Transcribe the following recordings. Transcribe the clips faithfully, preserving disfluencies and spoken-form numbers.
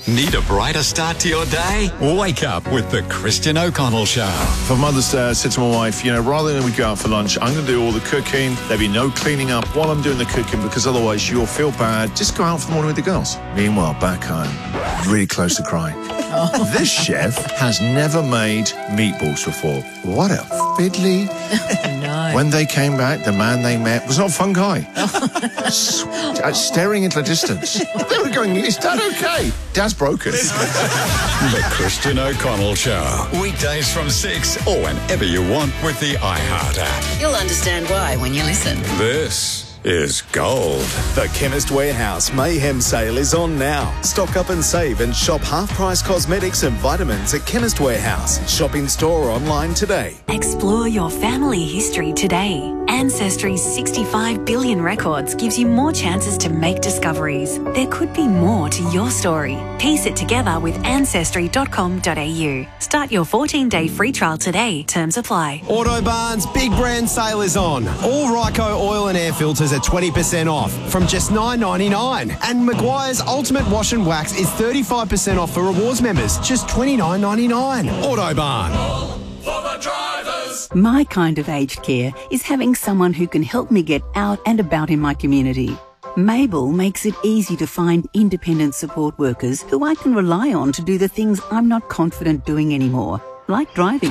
Need a brighter start to your day? Wake up with the Christian O'Connell Show. For Mother's Day, I said to my wife, you know, rather than we go out for lunch, I'm going to do all the cooking. There'll be no cleaning up while I'm doing the cooking because otherwise you'll feel bad. Just go out for the morning with the girls. Meanwhile, back home, really close to crying. Oh. This chef has never made meatballs before. What a fiddly. No. When they came back, the man they met was not a fun guy. S- staring into the distance. They were going, is that okay? Dad's broken. The Christian O'Connell Show. Weekdays from six or whenever you want with the iHeart app. You'll understand why when you listen. This is gold. The Chemist Warehouse Mayhem Sale is on now. Stock up and save and shop half-price cosmetics and vitamins at Chemist Warehouse. Shop in store or online today. Explore your family history today. Ancestry's sixty-five billion records gives you more chances to make discoveries. There could be more to your story. Piece it together with ancestry dot com dot a u. Start your fourteen-day free trial today. Terms apply. Autobarn's big brand sale is on. All Ryco oil and air filters are twenty percent off from just nine ninety-nine. And Maguire's Ultimate Wash and Wax is thirty-five percent off for rewards members, just twenty-nine ninety-nine. Autobarn. My kind of aged care is having someone who can help me get out and about in my community. Mabel makes it easy to find independent support workers who I can rely on to do the things I'm not confident doing anymore, like driving.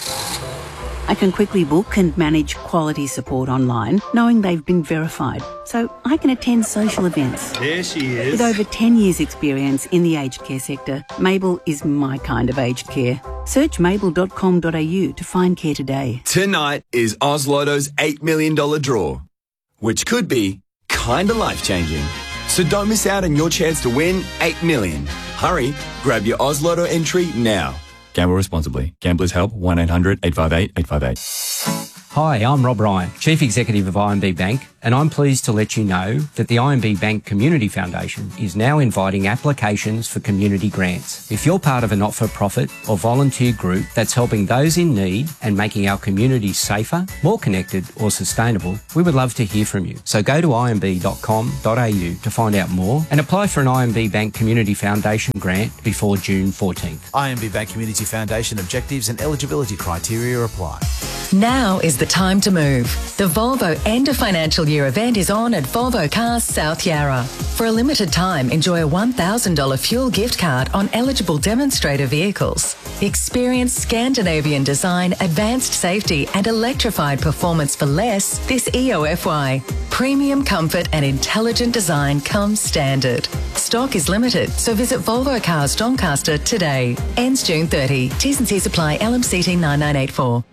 I can quickly book and manage quality support online, knowing they've been verified, so I can attend social events. There she is. With over ten years' experience in the aged care sector, Mabel is my kind of aged care. Search mabel dot com dot a u to find care today. Tonight is Oz Lotto's eight million dollars draw, which could be kinda life-changing. So don't miss out on your chance to win eight million dollars. Hurry, grab your Oz Lotto entry now. Gamble responsibly. Gamblers Help, one eight hundred eight five eight eight five eight. Hi, I'm Rob Ryan, Chief Executive of I M B Bank, and I'm pleased to let you know that the I M B Bank Community Foundation is now inviting applications for community grants. If you're part of a not-for-profit or volunteer group that's helping those in need and making our communities safer, more connected or sustainable, we would love to hear from you. So go to i m b dot com dot a u to find out more and apply for an I M B Bank Community Foundation grant before June fourteenth. I M B Bank Community Foundation objectives and eligibility criteria apply. Now is the time to move. The Volvo End of Financial Year event is on at Volvo Cars South Yarra. For a limited time, enjoy a one thousand dollars fuel gift card on eligible demonstrator vehicles. Experience Scandinavian design, advanced safety and electrified performance for less this E O F Y. Premium comfort and intelligent design comes standard. Stock is limited, so visit Volvo Cars Doncaster today. Ends June thirtieth. T's and C's apply. L M C T nine nine eight four.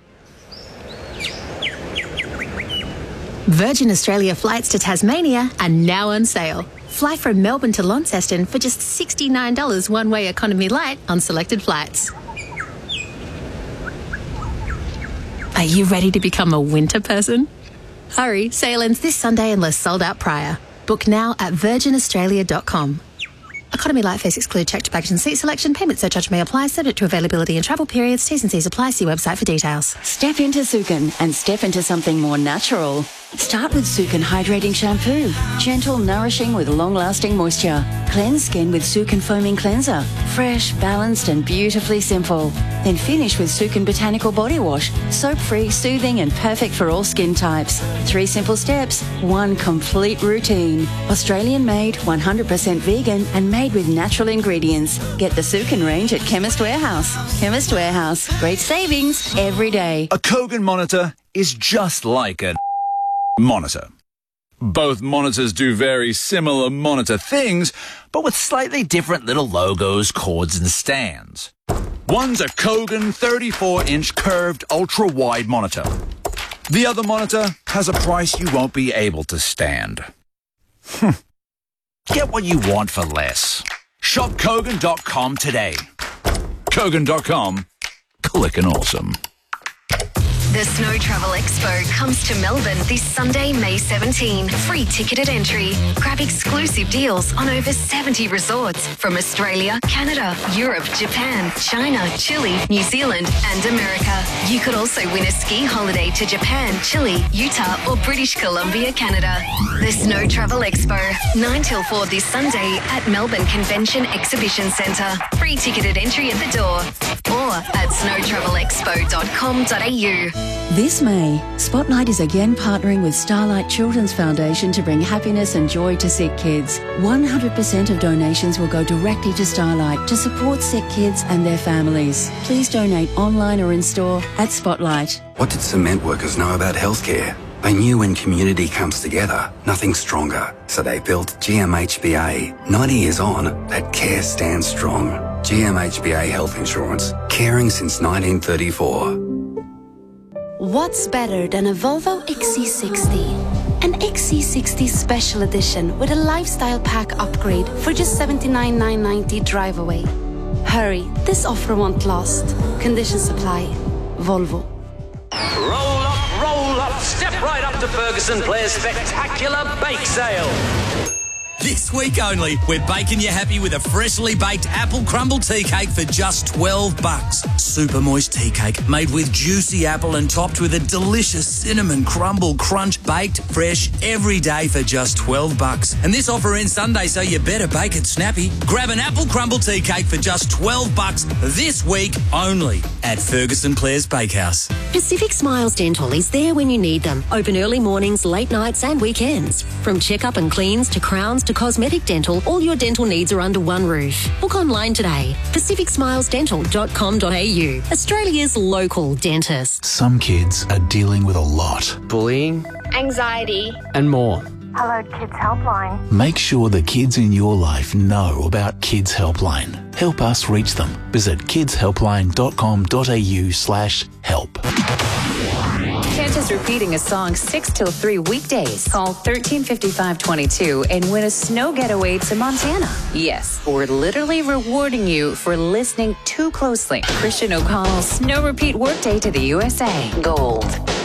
Virgin Australia flights to Tasmania are now on sale. Fly from Melbourne to Launceston for just sixty-nine dollars one-way economy light on selected flights. Are you ready to become a winter person? Hurry, sale ends this Sunday unless sold out prior. Book now at virgin australia dot com. Economy light fares exclude checked baggage and seat selection. Payment surcharge may apply, subject to availability and travel periods. T's and C's apply. See website for details. Step into Sukin and step into something more natural. Start with Sukin Hydrating Shampoo. Gentle, nourishing with long-lasting moisture. Cleanse skin with Sukin Foaming Cleanser. Fresh, balanced and beautifully simple. Then finish with Sukin Botanical Body Wash. Soap-free, soothing and perfect for all skin types. Three simple steps, one complete routine. Australian-made, one hundred percent vegan and made with natural ingredients. Get the Sukin range at Chemist Warehouse. Chemist Warehouse. Great savings every day. A Kogan monitor is just like a monitor. Both monitors do very similar monitor things, but with slightly different little logos, cords, and stands. One's a Kogan thirty-four inch curved ultra-wide monitor. The other monitor has a price you won't be able to stand. Get what you want for less. Shop Kogan dot com today. Kogan dot com. Clickin' awesome. The Snow Travel Expo comes to Melbourne this Sunday, May seventeenth. Free ticketed entry. Grab exclusive deals on over seventy resorts from Australia, Canada, Europe, Japan, China, Chile, New Zealand and America. You could also win a ski holiday to Japan, Chile, Utah or British Columbia, Canada. The Snow Travel Expo, nine till four this Sunday at Melbourne Convention Exhibition Centre. Free ticketed entry at the door or at snow travel expo dot com dot a u. This May, Spotlight is again partnering with Starlight Children's Foundation to bring happiness and joy to sick kids. one hundred percent of donations will go directly to Starlight to support sick kids and their families. Please donate online or in store at Spotlight. What did cement workers know about healthcare? They knew when community comes together, nothing's stronger. So they built G M H B A. ninety years on, that care stands strong. G M H B A Health Insurance, caring since nineteen thirty-four. What's better than a Volvo X C sixty? An X C sixty Special Edition with a lifestyle pack upgrade for just seventy-nine thousand nine hundred ninety drive away. Hurry, this offer won't last. Conditions apply. Volvo. Roll up, roll up, step right up to Ferguson Players' spectacular bake sale. This week only, we're baking you happy with a freshly baked apple crumble tea cake for just twelve bucks. Super moist tea cake made with juicy apple and topped with a delicious cinnamon crumble crunch, baked fresh every day for just twelve bucks. And this offer ends Sunday, so you better bake it snappy. Grab an apple crumble tea cake for just twelve bucks this week only at Ferguson Players Bakehouse. Pacific Smiles Dental is there when you need them. Open early mornings, late nights and weekends. From checkup and cleans to crowns to cosmetic dental, all your dental needs are under one roof. Book online today. pacific smiles dental dot com dot a u. Australia's local dentist. Some kids are dealing with a lot. Bullying, anxiety, and more. Hello Kids Helpline. Make sure the kids in your life know about Kids Helpline. Help us reach them. Visit kids helpline dot com dot a u slash help. Can't just repeating a song six till three weekdays. Call thirteen fifty-five twenty-two and win a snow getaway to Montana. Yes, we're literally rewarding you for listening too closely. Christian O'Connell's Snow Repeat Workday to the U S A. Gold.